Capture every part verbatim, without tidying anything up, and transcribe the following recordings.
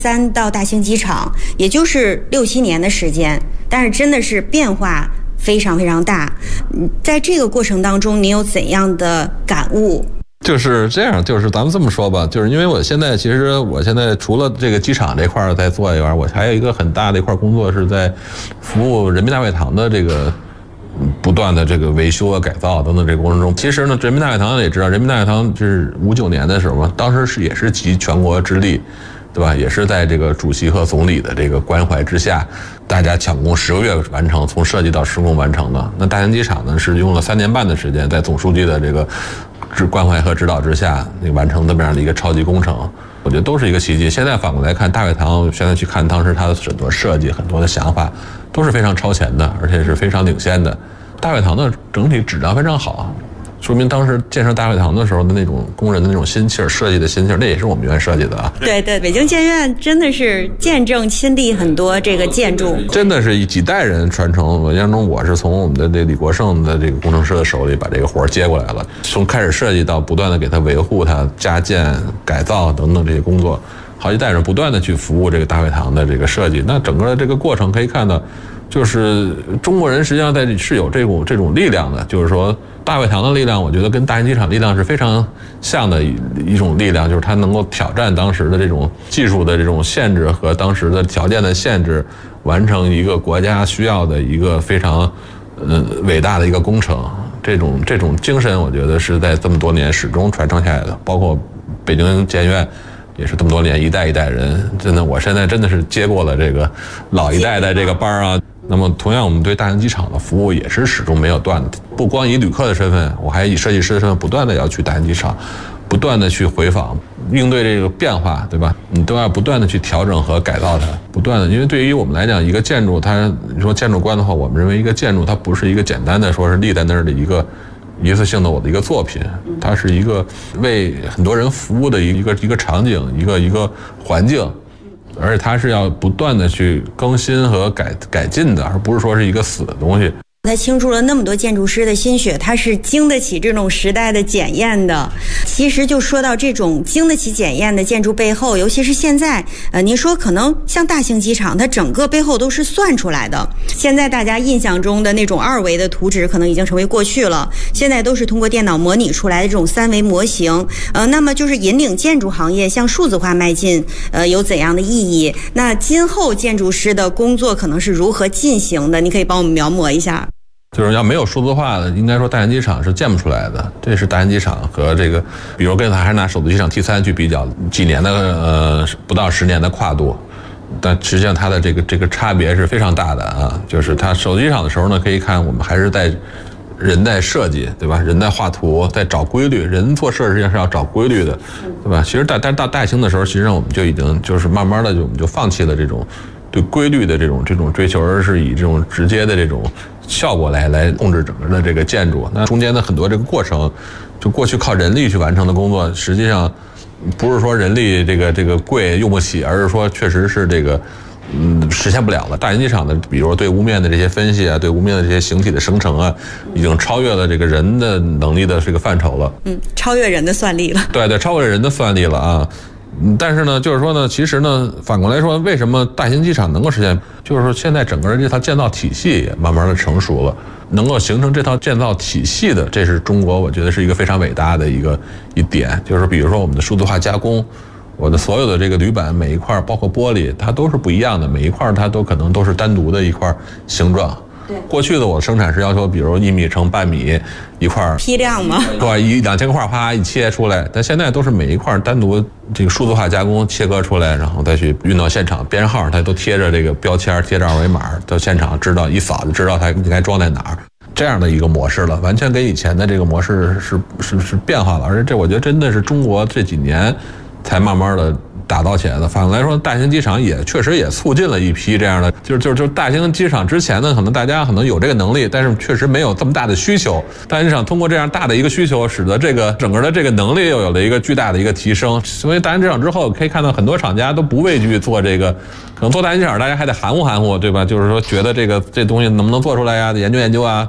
三到大兴机场，也就是六七年的时间，但是真的是变化非常非常大。在这个过程当中，您有怎样的感悟？ 就是这样，就是咱们这么说吧，就是因为我现在其实我现在除了这个机场这块在做以外，我还有一个很大的一块工作是在服务人民大会堂的这个不断的这个维修啊、改造等等这个过程中。其实呢，人民大会堂也知道，人民大会堂是五九年的时候嘛，当时是也是集全国之力，对吧？也是在这个主席和总理的这个关怀之下，大家抢攻十个月完成，从设计到施工完成的。那大兴机场呢，是用了三年半的时间，在总书记的这个关怀和指导之下，那个完成这么样的一个超级工程，我觉得都是一个奇迹。现在反过来看，大会堂现在去看当时它的很多设计、很多的想法，都是非常超前的，而且是非常领先的。大会堂的整体质量非常好。说明当时建设大会堂的时候的那种工人的那种心气儿、设计的心气儿，那也是我们院设计的啊。 对对，北京建院真的是见证亲历很多这个建筑， 真的是几代人传承。我印象中，我是从我们的这李国盛的这个工程师的手里把这个活儿接过来了，从开始设计到不断的给他维护、它加建、改造等等这些工作，好几代人不断的去服务这个大会堂的这个设计。那整个的这个过程可以看到，就是中国人实际上在是有这种这种力量的，就是说大会堂的力量，我觉得跟大兴机场力量是非常像的一一种力量，就是它能够挑战当时的这种技术的这种限制和当时的条件的限制，完成一个国家需要的一个非常呃伟大的一个工程。这种这种精神，我觉得是在这么多年始终传承下来的，包括北京建院。也是这么多年一代一代人，真的，我现在真的是接过了这个老一代的这个班啊。那么同样，我们对大兴机场的服务也是始终没有断的，不光以旅客的身份，我还以设计师的身份不断的要去大兴机场，不断的去回访，应对这个变化，对吧？你都要不断的去调整和改造它，不断的，因为对于我们来讲，一个建筑，它你说建筑观的话，我们认为一个建筑它不是一个简单的说是立在那儿的一个一次性的我的一个作品，它是一个为很多人服务的一个一个场景，一个一个环境，而且它是要不断的去更新和改改进的，而不是说是一个死的东西。 他倾注了那么多建筑师的心血，他是经得起这种时代的检验的。其实就说到这种经得起检验的建筑背后，尤其是现在，呃，您说可能像大兴机场，它整个背后都是算出来的。现在大家印象中的那种二维的图纸可能已经成为过去了，现在都是通过电脑模拟出来的这种三维模型。呃，那么就是引领建筑行业向数字化迈进，呃，有怎样的意义？那今后建筑师的工作可能是如何进行的？你可以帮我们描摹一下。 就是要没有数字化的，应该说大兴机场是建不出来的。这是大兴机场和这个，比如跟还是拿首都机场 T 三 去比较，几年的呃不到十年的跨度，但实际上它的这个这个差别是非常大的啊。就是它首都机场的时候呢，可以看我们还是在人在设计，对吧？人在画图，在找规律。人做事实际上是要找规律的，对吧？其实大但是到大兴的时候，实际上我们就已经就是慢慢的就我们就放弃了这种对规律的这种这种追求，而是以这种直接的这种效果来来控制整个的这个建筑。那中间的很多这个过程，就过去靠人力去完成的工作，实际上不是说人力这个这个贵用不起，而是说确实是这个嗯实现不了了。大兴机场的，比如对屋面的这些分析啊，对屋面的这些形体的生成啊，已经超越了这个人的能力的这个范畴了。 嗯，超越人的算力了。 对对，超越人的算力了啊。嗯，但是呢，就是说呢，其实呢，反过来说，为什么大兴机场能够实现？就是说，现在整个这套建造体系也慢慢的成熟了，能够形成这套建造体系的，这是中国我觉得是一个非常伟大的一个一点。就是比如说我们的数字化加工，我的所有的这个铝板每一块，包括玻璃，它都是不一样的，每一块它都可能都是单独的一块形状。过去的我生产是要求，比如一米乘半米一块批量吗？ 对，一两千块啪一切出来，但现在都是每一块单独这个数字化加工切割出来，然后再去运到现场，编号它都贴着这个标签，贴着二维码，到现场知道一扫就知道它应该装在哪儿，这样的一个模式了，完全跟以前的这个模式是是是变化了，而且这我觉得真的是中国这几年才慢慢的打造起来的。反过来说，大兴机场也确实也促进了一批这样的，就是就是就是大兴机场之前呢，可能大家可能有这个能力，但是确实没有这么大的需求。大兴机场通过这样大的一个需求，使得这个整个的这个能力又有了一个巨大的一个提升。所以大兴机场之后，可以看到很多厂家都不畏惧做这个，可能做大兴机场大家还得含糊含糊，对吧？就是说觉得这个这东西能不能做出来呀，研究研究啊。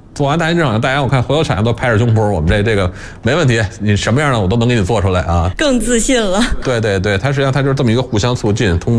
做完大型市场，大家我看回头产业都拍着胸脯，我们这这个没问题，你什么样的我都能给你做出来啊， 更自信了。 对对对，它实际上它就是这么一个互相促进，通过